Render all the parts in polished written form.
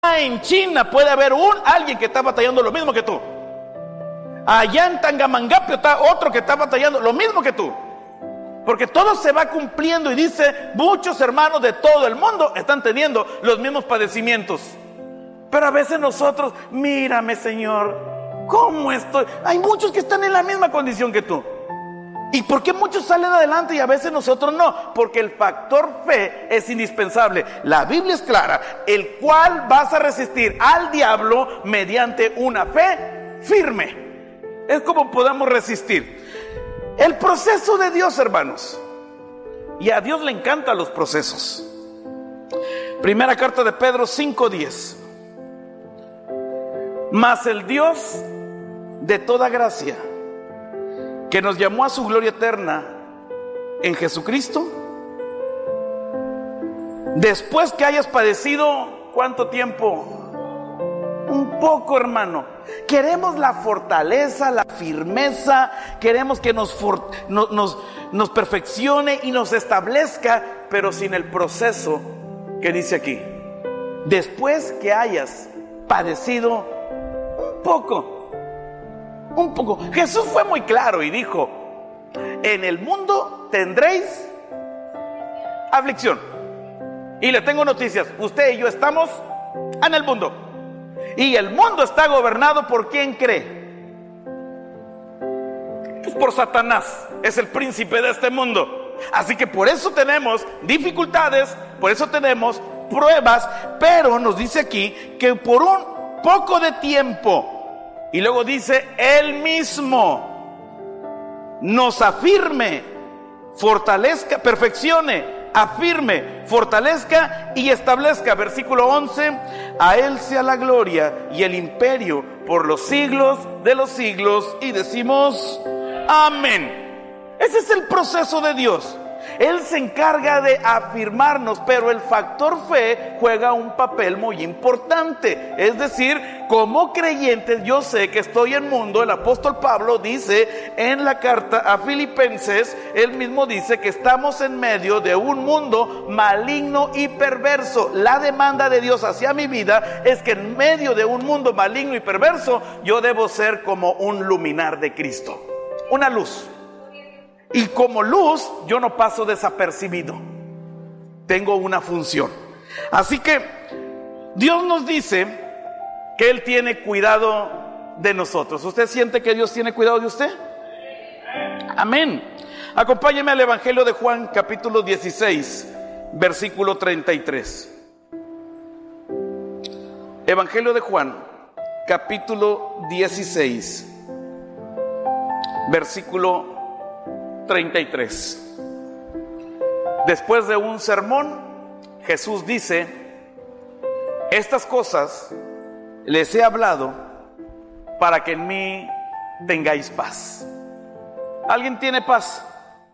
en China puede haber alguien que está batallando lo mismo que tú. Allá en Tangamandapio está otro que está batallando lo mismo que tú. Porque todo se va cumpliendo y dice, muchos hermanos de todo el mundo están teniendo los mismos padecimientos. Pero a veces nosotros, mírame Señor, ¿cómo estoy? Hay muchos que están en la misma condición que tú. ¿Y por qué muchos salen adelante y a veces nosotros no? Porque el factor fe es indispensable. La Biblia es clara, el cual vas a resistir al diablo mediante una fe firme. Es como podamos resistir. El proceso de Dios, hermanos. Y a Dios le encantan los procesos. Primera carta de Pedro 5:10. Mas el Dios de toda gracia, que nos llamó a su gloria eterna en Jesucristo, después que hayas padecido, ¿cuánto tiempo? Un poco, hermano. Queremos la fortaleza, la firmeza, queremos que nos perfeccione y nos establezca, pero sin el proceso que dice aquí. Después que hayas padecido un poco. Jesús fue muy claro y dijo, en el mundo tendréis aflicción. Y le tengo noticias, usted y yo estamos en el mundo. Y el mundo está gobernado por ¿quién cree? Pues por Satanás, es el príncipe de este mundo. Así que por eso tenemos dificultades, por eso tenemos pruebas, pero nos dice aquí que por un poco de tiempo, y luego dice, Él mismo nos afirme, fortalezca, perfeccione, afirme, fortalezca y establezca. Versículo 11, a Él sea la gloria y el imperio por los siglos de los siglos. Y decimos, amén. Ese es el proceso de Dios. Él se encarga de afirmarnos, pero el factor fe juega un papel muy importante. Es decir, como creyentes, yo sé que estoy en mundo. El apóstol Pablo dice en la carta a Filipenses, él mismo dice que estamos en medio de un mundo maligno y perverso. La demanda de Dios hacia mi vida es que en medio de un mundo maligno y perverso, yo debo ser como un luminar de Cristo, una luz. Y como luz, yo no paso desapercibido. Tengo una función. Así que Dios nos dice que Él tiene cuidado de nosotros. ¿Usted siente que Dios tiene cuidado de usted? Amén. Acompáñeme al Evangelio de Juan, capítulo 16, versículo 33. Evangelio de Juan, capítulo 16, versículo 33. Después de un sermón, Jesús dice, estas cosas les he hablado para que en mí tengáis paz. ¿Alguien tiene paz?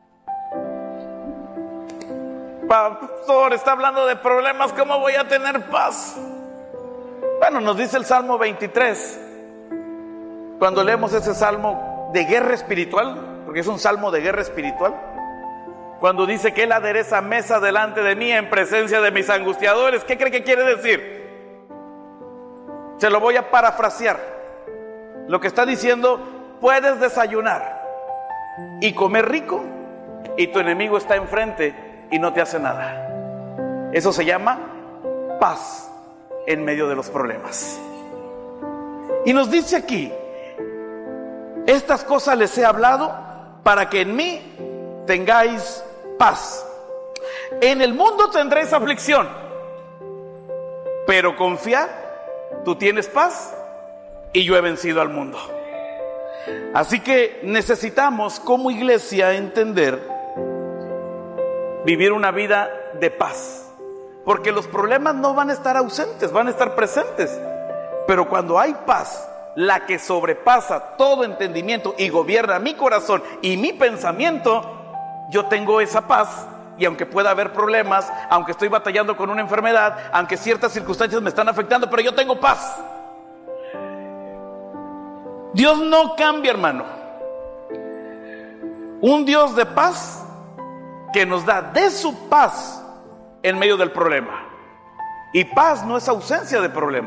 Pastor, está hablando de problemas, ¿cómo voy a tener paz? Bueno, nos dice el Salmo 23, cuando leemos ese salmo de guerra espiritual, porque es un salmo de guerra espiritual, cuando dice que Él adereza mesa delante de mí en presencia de mis angustiadores. ¿Qué cree que quiere decir? Se lo voy a parafrasear. Lo que está diciendo, puedes desayunar y comer rico y tu enemigo está enfrente y no te hace nada. Eso se llama paz en medio de los problemas. Y nos dice aquí, estas cosas les he hablado para que en mí tengáis paz. En el mundo tendréis aflicción, pero confiad, tú tienes paz y yo he vencido al mundo. Así que necesitamos como iglesia entender, vivir una vida de paz, porque los problemas no van a estar ausentes, van a estar presentes. Pero cuando hay paz, la que sobrepasa todo entendimiento y gobierna mi corazón y mi pensamiento, yo tengo esa paz. Y aunque pueda haber problemas, aunque estoy batallando con una enfermedad, aunque ciertas circunstancias me están afectando, pero yo tengo paz. Dios no cambia, hermano. Un Dios de paz que nos da de su paz en medio del problema. Y paz no es ausencia de problemas.